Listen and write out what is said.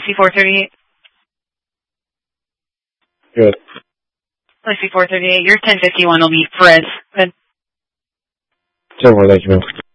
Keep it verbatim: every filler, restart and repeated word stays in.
Lexi four thirty-eight. Good. Lexi four thirty-eight, your ten fifty-one will be Perez. Good. ten more, thank you, ma'am.